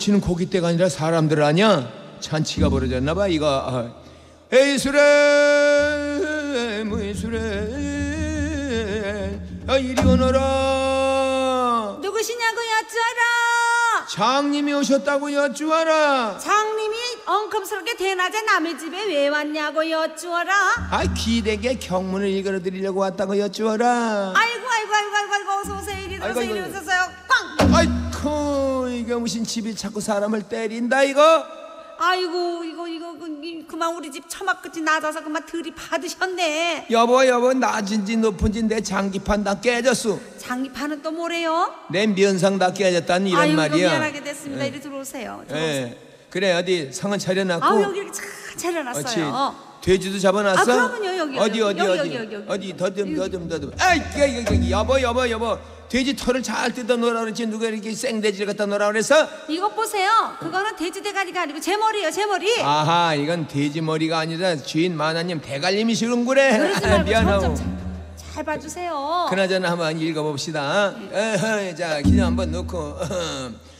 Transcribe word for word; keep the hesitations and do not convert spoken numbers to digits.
잔치는 고깃대가 아니라 사람들 아냐? 잔치가 벌어졌나봐 이거. 에이수레 무이수레 아, 이리 오너라. 누구시냐고 여쭈어라. 장님이 오셨다고 여쭈어라. 장님이 엉큼스럽게 대낮에 남의 집에 왜 왔냐고 여쭈어라. 아, 기대게 경문을 읽어드리려고 왔다고 여쭈어라. 아이고 아이고 아이고 아이고, 아이고 어서 오세요. 이리 아이고, 오세요. 이리 아이고. 오세요. 꽝. 아이쿠, 이게 무슨 집이 자꾸 사람을 때린다 이거. 아이고 이거 이거 그, 이, 그만 우리 집 처막 끝이 낮아서 그만 들이받으셨네. 여보 여보, 낮은지 높은지 내 장기판 다 깨졌어. 장기파는 또 뭐래요? 내 면상 다 깨졌다는 이런 아이고 말이야. 미안하게 됐습니다. 예. 이리 들어오세요. 들어오세요. 예. 그래, 어디 상은 차려놨고. 아우 여기 이렇게 잘 차려놨어요. 어찌 돼지도 잡아놨어? 아, 그러면요, 여기, 어디 여기, 어디 여기, 어디 여기, 여기, 어디 여기. 더듬 여기. 더듬 더듬. 아이, 여기, 여기, 여보 여보 여보, 돼지 털을 잘 뜯어 놓으라 그랬지. 누가 이렇게 생돼지를 갖다 놓으라 그랬어? 이것 보세요. 그거는 돼지 대가리가 아니고 제 머리예요. 제 머리. 아하, 이건 돼지 머리가 아니라 주인 마나님 대갈님이시군 그래. 그러지 말고 미안하고. 점점 잘, 잘 봐주세요. 그나저나 한번 읽어봅시다. 에허, 자, 기념 한번 놓고.